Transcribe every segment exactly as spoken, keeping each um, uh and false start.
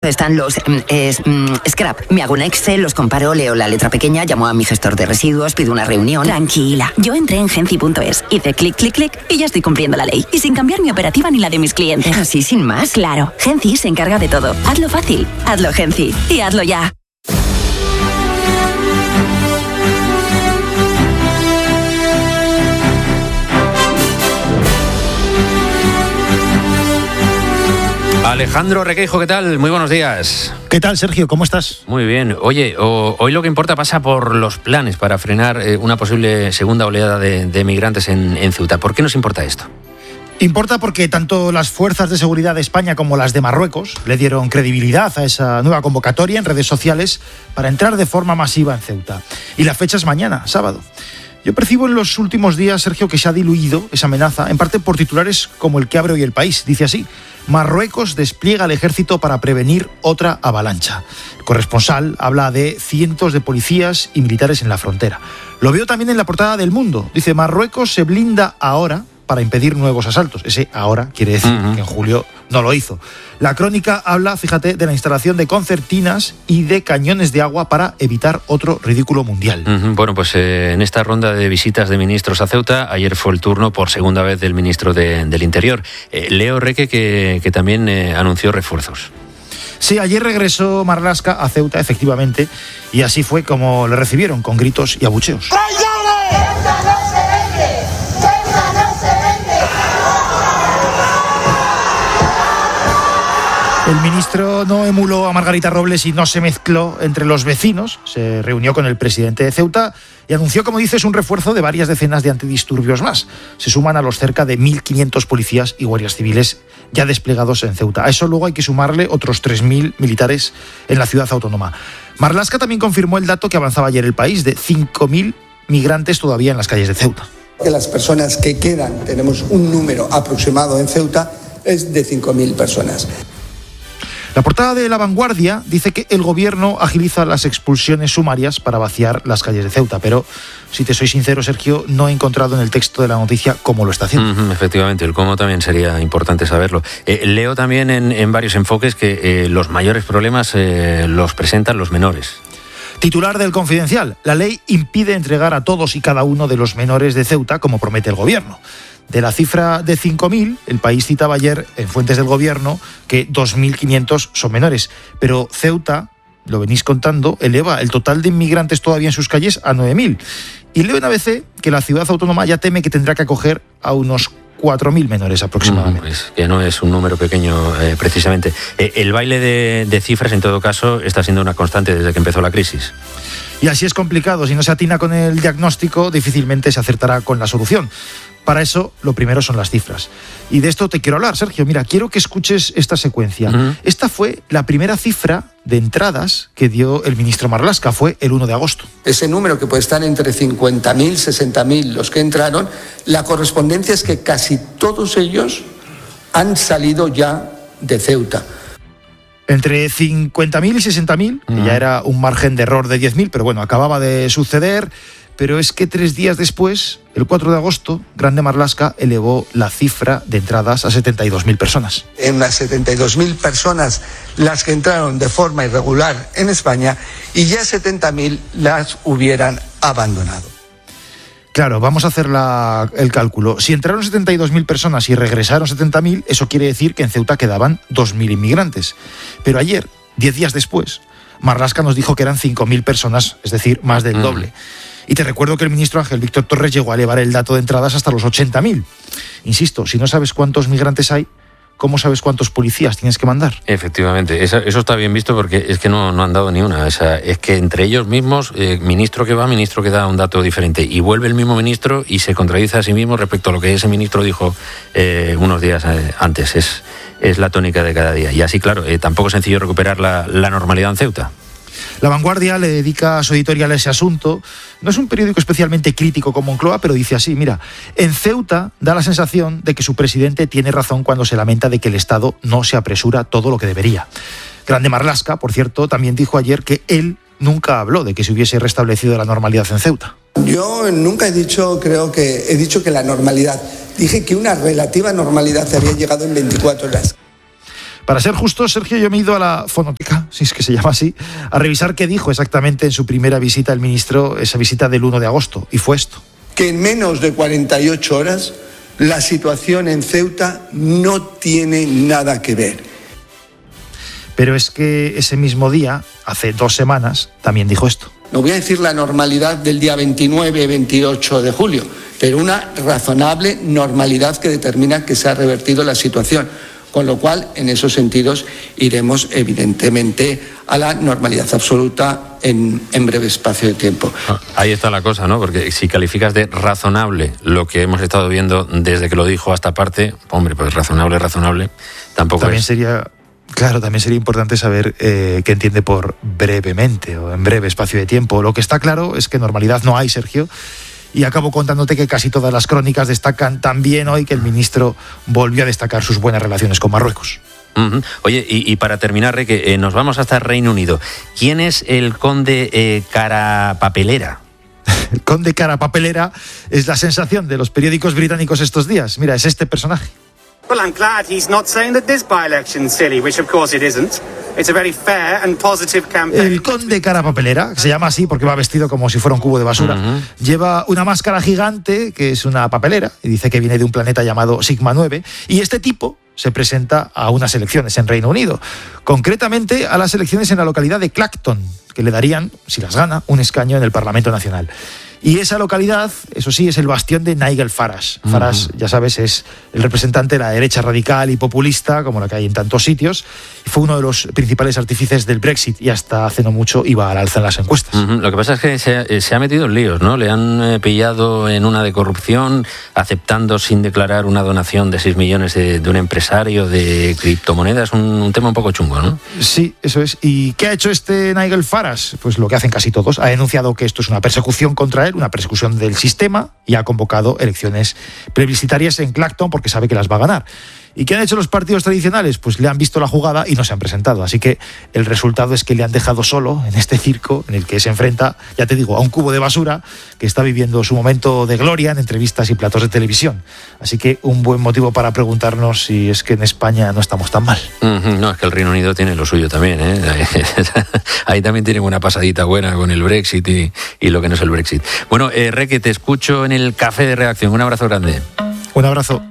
Están los eh, scrap. Me hago un Excel, los comparo, leo la letra pequeña, llamo a mi gestor de residuos, pido una reunión. Tranquila, yo entré en Genci punto es, hice clic, clic, clic y ya estoy cumpliendo la ley. Y sin cambiar mi operativa ni la de mis clientes. ¿Así sin más? Claro, Genci se encarga de todo. Hazlo fácil, hazlo Genci y hazlo ya. Alejandro Requeijo, ¿qué tal? Muy buenos días. ¿Qué tal, Sergio? ¿Cómo estás? Muy bien. Oye, o, hoy lo que importa pasa por los planes para frenar eh, una posible segunda oleada de, de migrantes en, en Ceuta. ¿Por qué nos importa esto? Importa porque tanto las fuerzas de seguridad de España como las de Marruecos le dieron credibilidad a esa nueva convocatoria en redes sociales para entrar de forma masiva en Ceuta. Y la fecha es mañana, sábado. Yo percibo en los últimos días, Sergio, que se ha diluido esa amenaza, en parte por titulares como el que abre hoy El País. Dice así: Marruecos despliega el ejército para prevenir otra avalancha. El corresponsal habla de cientos de policías y militares en la frontera. Lo veo también en la portada del Mundo. Dice: Marruecos se blinda ahora para impedir nuevos asaltos. Ese ahora quiere decir uh-huh. que en julio no lo hizo. La crónica habla, fíjate, de la instalación de concertinas y de cañones de agua para evitar otro ridículo mundial. Uh-huh. Bueno, pues eh, en esta ronda de visitas de ministros a Ceuta, ayer fue el turno por segunda vez del ministro de, del Interior, eh, Leo Reque, que, que también eh, anunció refuerzos. Sí, ayer regresó Marlaska a Ceuta, efectivamente, y así fue como le recibieron, con gritos y abucheos. El ministro no emuló a Margarita Robles y no se mezcló entre los vecinos. Se reunió con el presidente de Ceuta y anunció, como dices, un refuerzo de varias decenas de antidisturbios más. Se suman a los cerca de mil quinientos policías y guardias civiles ya desplegados en Ceuta. A eso luego hay que sumarle otros tres mil militares en la ciudad autónoma. Marlaska también confirmó el dato que avanzaba ayer El País, de cinco mil migrantes todavía en las calles de Ceuta. De las personas que quedan, tenemos un número aproximado en Ceuta, es de cinco mil personas. La portada de La Vanguardia dice que el gobierno agiliza las expulsiones sumarias para vaciar las calles de Ceuta, pero si te soy sincero, Sergio, no he encontrado en el texto de la noticia cómo lo está haciendo. Uh-huh, efectivamente, el cómo también sería importante saberlo. Eh, leo también en, en varios enfoques que eh, los mayores problemas eh, los presentan los menores. Titular del Confidencial: la ley impide entregar a todos y cada uno de los menores de Ceuta, como promete el gobierno. De la cifra de cinco mil, El País citaba ayer en fuentes del gobierno que dos mil quinientos son menores. Pero Ceuta, lo venís contando, eleva el total de inmigrantes todavía en sus calles a nueve mil. Y leo en A B C que la ciudad autónoma ya teme que tendrá que acoger a unos cuatro mil menores aproximadamente. Mm, es que no es un número pequeño, eh, precisamente. Eh, el baile de, de cifras, en todo caso, está siendo una constante desde que empezó la crisis. Y así es complicado. Si no se atina con el diagnóstico, difícilmente se acertará con la solución. Para eso, lo primero son las cifras. Y de esto te quiero hablar, Sergio. Mira, quiero que escuches esta secuencia. Uh-huh. Esta fue la primera cifra de entradas que dio el ministro Marlaska. Fue el uno de agosto. Ese número, que puede estar entre cincuenta mil, sesenta mil los que entraron, la correspondencia es que casi todos ellos han salido ya de Ceuta. Entre cincuenta mil y sesenta mil, uh-huh. que ya era un margen de error de diez mil, pero bueno, acababa de suceder. Pero es que tres días después, el cuatro de agosto, Grande Marlaska elevó la cifra de entradas a setenta y dos mil personas. En las setenta y dos mil personas las que entraron de forma irregular en España, y ya setenta mil las hubieran abandonado. Claro, vamos a hacer la, el cálculo. Si entraron setenta y dos mil personas y regresaron setenta mil, eso quiere decir que en Ceuta quedaban dos mil inmigrantes. Pero ayer, diez días después, Marlaska nos dijo que eran cinco mil personas, es decir, más del mm. doble. Y te recuerdo que el ministro Ángel Víctor Torres llegó a elevar el dato de entradas hasta los ochenta mil. Insisto, si no sabes cuántos migrantes hay, ¿cómo sabes cuántos policías tienes que mandar? Efectivamente, eso, eso está bien visto, porque es que no, no han dado ni una. O sea, es que entre ellos mismos, eh, ministro que va, ministro que da un dato diferente, y vuelve el mismo ministro y se contradice a sí mismo respecto a lo que ese ministro dijo eh, unos días eh, antes. Es, es la tónica de cada día. Y así, claro, eh, tampoco es sencillo recuperar la, la normalidad en Ceuta. La Vanguardia le dedica su editorial a ese asunto. No es un periódico especialmente crítico como Moncloa, pero dice así: mira, en Ceuta da la sensación de que su presidente tiene razón cuando se lamenta de que el Estado no se apresura todo lo que debería. Grande Marlaska, por cierto, también dijo ayer que él nunca habló de que se hubiese restablecido la normalidad en Ceuta. Yo nunca he dicho, creo que he dicho que la normalidad. Dije que una relativa normalidad había llegado en veinticuatro horas. Para ser justo, Sergio, yo me he ido a la fonoteca, si es que se llama así, a revisar qué dijo exactamente en su primera visita el ministro, esa visita del uno de agosto, y fue esto. Que en menos de cuarenta y ocho horas la situación en Ceuta no tiene nada que ver. Pero es que ese mismo día, hace dos semanas, también dijo esto. No voy a decir la normalidad del día veintinueve, veintiocho de julio, pero una razonable normalidad que determina que se ha revertido la situación. Con lo cual, en esos sentidos, iremos evidentemente a la normalidad absoluta en, en breve espacio de tiempo. Ahí está la cosa, ¿no? Porque si calificas de razonable lo que hemos estado viendo desde que lo dijo hasta parte, hombre, pues razonable, razonable, tampoco También es. sería... Claro, también sería importante saber eh, qué entiende por brevemente o en breve espacio de tiempo. Lo que está claro es que normalidad no hay, Sergio. Y acabo contándote que casi todas las crónicas destacan también hoy que el ministro volvió a destacar sus buenas relaciones con Marruecos. Uh-huh. Oye, y, y para terminar, Reque, eh, nos vamos hasta el Reino Unido. ¿Quién es el conde eh, cara papelera? El conde cara papelera es la sensación de los periódicos británicos estos días. Mira, es este personaje. Well, I'm glad he's not saying that this by-election's silly, which of course it isn't. It's a very fair and positive campaign. El conde cara papelera, que se llama así porque va vestido como si fuera un cubo de basura, uh-huh. Lleva una máscara gigante que es una papelera y dice que viene de un planeta llamado Sigma nueve, y este tipo se presenta a unas elecciones en Reino Unido, concretamente a las elecciones en la localidad de Clacton, que le darían, si las gana, un escaño en el Parlamento Nacional. Y esa localidad, eso sí, es el bastión de Nigel Farage. Uh-huh. Farage, ya sabes, es el representante de la derecha radical y populista, como la que hay en tantos sitios, y fue uno de los principales artífices del Brexit, y hasta hace no mucho iba al alza en las encuestas. Uh-huh. Lo que pasa es que se, se ha metido en líos, ¿no? Le han eh, pillado en una de corrupción, aceptando sin declarar una donación de seis millones de, de un empresario de criptomonedas, un, un tema un poco chungo, ¿no? Sí, eso es. ¿Y qué ha hecho este Nigel Farage? Pues lo que hacen casi todos. Ha denunciado que esto es una persecución contra él, una persecución del sistema, y ha convocado elecciones plebiscitarias en Clacton porque sabe que las va a ganar. ¿Y qué han hecho los partidos tradicionales? Pues le han visto la jugada y no se han presentado. Así que el resultado es que le han dejado solo en este circo en el que se enfrenta, ya te digo, a un cubo de basura que está viviendo su momento de gloria en entrevistas y platos de televisión. Así que un buen motivo para preguntarnos si es que en España no estamos tan mal. Uh-huh. No, es que el Reino Unido tiene lo suyo también, ¿eh? Ahí también tienen una pasadita buena con el Brexit y, y lo que no es el Brexit. Bueno, eh, Reque, te escucho en el café de redacción. Un abrazo grande. Un abrazo.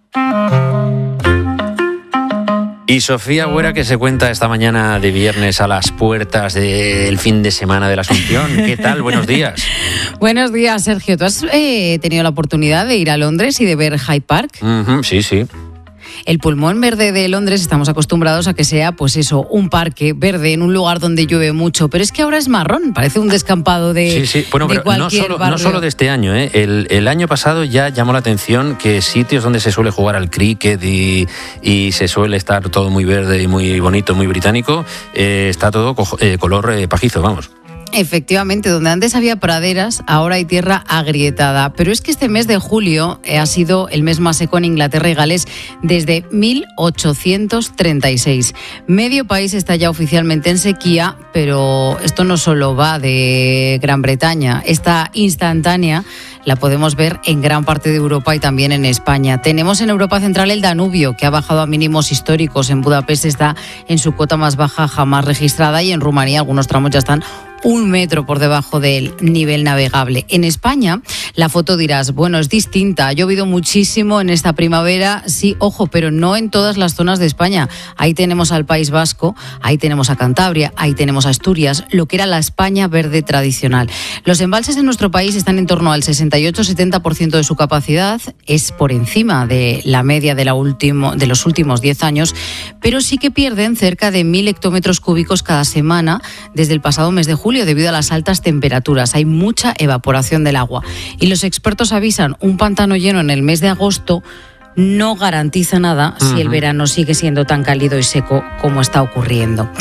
Y Sofía Huera, que se cuenta esta mañana de viernes a las puertas del fin de semana de la Asunción. ¿Qué tal? Buenos días. Buenos días, Sergio. ¿Tú has eh, tenido la oportunidad de ir a Londres y de ver Hyde Park? Uh-huh, sí, sí. El pulmón verde de Londres estamos acostumbrados a que sea, pues eso, un parque verde en un lugar donde llueve mucho, pero es que ahora es marrón, parece un descampado de Sí, sí, bueno, de pero no solo, no solo de este año, ¿eh? El, el año pasado ya llamó la atención que sitios donde se suele jugar al cricket y, y se suele estar todo muy verde y muy bonito, muy británico, eh, está todo co- eh, color eh, pajizo, vamos. Efectivamente, donde antes había praderas, ahora hay tierra agrietada. Pero es que este mes de julio eh, ha sido el mes más seco en Inglaterra y Gales desde mil ochocientos treinta y seis. Medio país está ya oficialmente en sequía, pero esto no solo va de Gran Bretaña. Esta instantánea la podemos ver en gran parte de Europa y también en España. Tenemos en Europa Central el Danubio, que ha bajado a mínimos históricos. En Budapest está en su cota más baja jamás registrada, y en Rumanía algunos tramos ya están un metro por debajo del nivel navegable. En España, la foto dirás, bueno, es distinta, ha llovido muchísimo en esta primavera, sí, ojo, pero no en todas las zonas de España. Ahí tenemos al País Vasco, ahí tenemos a Cantabria, ahí tenemos a Asturias, lo que era la España verde tradicional. Los embalses en nuestro país están en torno al sesenta y ocho a setenta por ciento de su capacidad, es por encima de la media de, la último, de los últimos diez años, pero sí que pierden cerca de mil hectómetros cúbicos cada semana desde el pasado mes de julio, debido a las altas temperaturas. Hay mucha evaporación del agua. Y los expertos avisan, un pantano lleno en el mes de agosto no garantiza nada uh-huh. si el verano sigue siendo tan cálido y seco como está ocurriendo.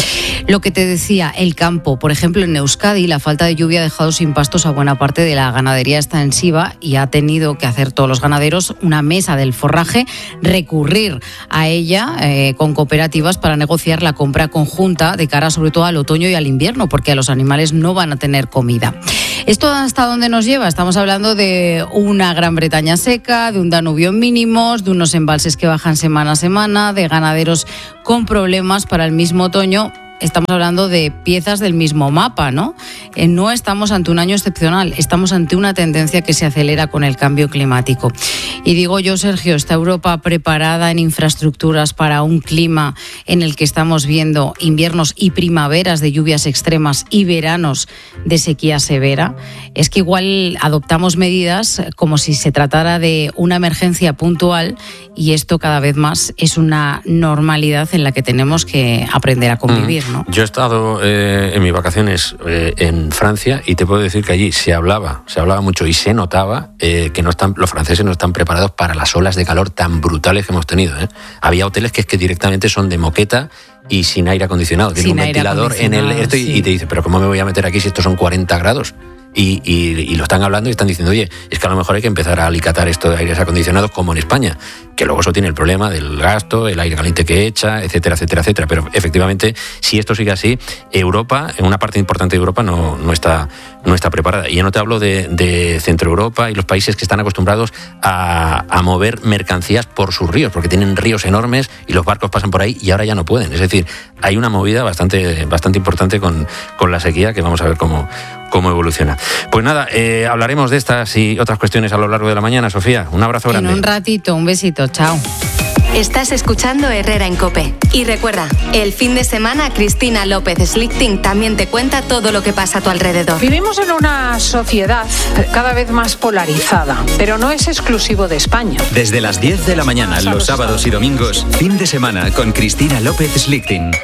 Lo que te decía, el campo. Por ejemplo, en Euskadi la falta de lluvia ha dejado sin pastos a buena parte de la ganadería extensiva y ha tenido que hacer todos los ganaderos una mesa del forraje, recurrir a ella eh, con cooperativas para negociar la compra conjunta de cara sobre todo al otoño y al invierno, porque a los animales no van a tener comida. ¿Esto hasta dónde nos lleva? Estamos hablando de una Gran Bretaña seca, de un Danubio en mínimos, de unos embalses que bajan semana a semana, de ganaderos con problemas para el mismo otoño. Estamos hablando de piezas del mismo mapa, ¿no? Eh, no estamos ante un año excepcional, estamos ante una tendencia que se acelera con el cambio climático. Y digo yo, Sergio, ¿está Europa preparada en infraestructuras para un clima en el que estamos viendo inviernos y primaveras de lluvias extremas y veranos de sequía severa? Es que igual adoptamos medidas como si se tratara de una emergencia puntual y esto cada vez más es una normalidad en la que tenemos que aprender a convivir, ¿no? Yo he estado eh, en mis vacaciones eh, en Francia y te puedo decir que allí se hablaba, se hablaba mucho y se notaba eh, que no están, los franceses no están preparados para las olas de calor tan brutales que hemos tenido, ¿eh? Había hoteles que es que directamente son de moqueta y sin aire acondicionado. Tiene un ventilador en el esto y, sí. y te dice, pero ¿cómo me voy a meter aquí si estos son cuarenta grados? Y, y, y lo están hablando y están diciendo, oye, es que a lo mejor hay que empezar a alicatar esto de aires acondicionados como en España, que luego eso tiene el problema del gasto, el aire caliente que echa, etcétera, etcétera, etcétera. Pero efectivamente, si esto sigue así, Europa, en una parte importante de Europa, no, no, está, no está preparada. Y ya no te hablo de, de Centro Europa y los países que están acostumbrados a, a mover mercancías por sus ríos, porque tienen ríos enormes y los barcos pasan por ahí y ahora ya no pueden. Es decir, hay una movida bastante, bastante importante con, con la sequía que vamos a ver cómo, cómo evoluciona. Pues nada, eh, hablaremos de estas y otras cuestiones a lo largo de la mañana, Sofía. Un abrazo grande. En un ratito, un besito, chao. Estás escuchando Herrera en COPE. Y recuerda, el fin de semana Cristina López Slichting también te cuenta todo lo que pasa a tu alrededor. Vivimos en una sociedad cada vez más polarizada, pero no es exclusivo de España. Desde las diez de la mañana, los sábados y domingos, fin de semana con Cristina López Slichting.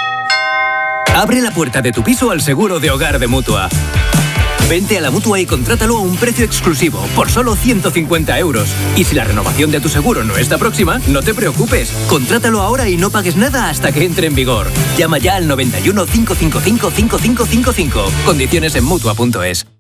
Abre la puerta de tu piso al seguro de hogar de Mutua. Vente a la Mutua y contrátalo a un precio exclusivo, por solo ciento cincuenta euros. Y si la renovación de tu seguro no está próxima, no te preocupes. Contrátalo ahora y no pagues nada hasta que entre en vigor. Llama ya al noventa y uno, cinco cinco cinco, cinco cinco cinco cinco. Condiciones en Mutua punto es.